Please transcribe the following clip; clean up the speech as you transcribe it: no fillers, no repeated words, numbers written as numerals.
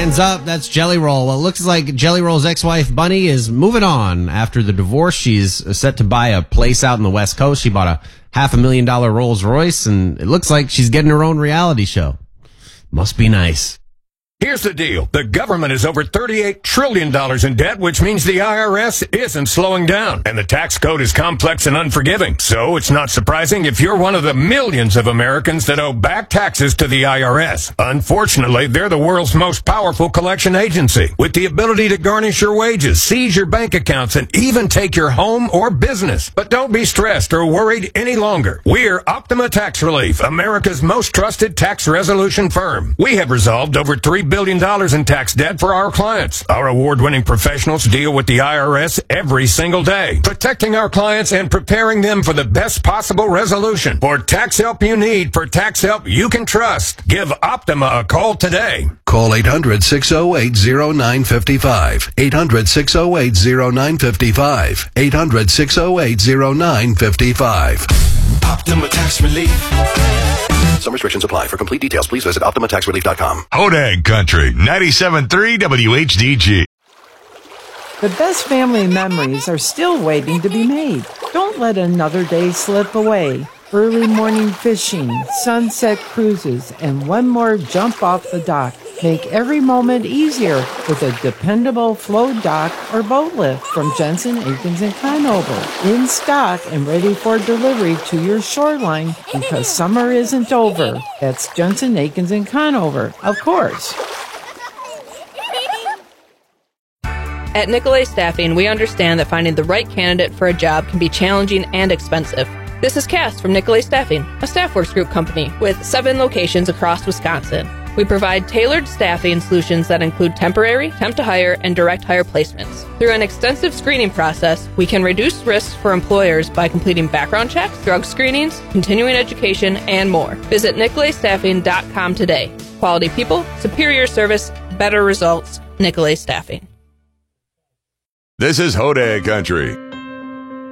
Hands up, that's Jelly Roll. Well, it looks like Jelly Roll's ex-wife, Bunny, is moving on. After the divorce, she's set to buy a place out in the West Coast. She bought a $500,000 Rolls Royce, and it looks like she's getting her own reality show. Must be nice. Here's the deal. The government is over $38 trillion in debt, which means the IRS isn't slowing down. And the tax code is complex and unforgiving. So it's not surprising if you're one of the millions of Americans that owe back taxes to the IRS. Unfortunately, they're the world's most powerful collection agency, with the ability to garnish your wages, seize your bank accounts, and even take your home or business. But don't be stressed or worried any longer. We're Optima Tax Relief, America's most trusted tax resolution firm. We have resolved over $3 billion in tax debt for our clients. Our award-winning professionals deal with the IRS every single day, protecting our clients and preparing them for the best possible resolution. For tax help you need, for tax help you can trust, give Optima a call today. Call 800-608-0955. 800-608-0955. 800-608-0955. Optima Tax Relief. Some restrictions apply. For complete details, please visit OptimaTaxRelief.com. Hodag Country, 97.3 WHDG. The best family memories are still waiting to be made. Don't let another day slip away. Early morning fishing, sunset cruises, and one more jump off the dock. Make every moment easier with a dependable float dock or boat lift from Jensen, Akins & Conover. In stock and ready for delivery to your shoreline because summer isn't over. That's Jensen, Akins & Conover, of course. At Nicolay Staffing, we understand that finding the right candidate for a job can be challenging and expensive. This is Cass from Nicolay Staffing, a StaffWorks Group company with 7 locations across Wisconsin. We provide tailored staffing solutions that include temporary, temp-to-hire, and direct hire placements. Through an extensive screening process, we can reduce risks for employers by completing background checks, drug screenings, continuing education, and more. Visit NicolayStaffing.com today. Quality people, superior service, better results. Nicolay Staffing. This is Hodag Country.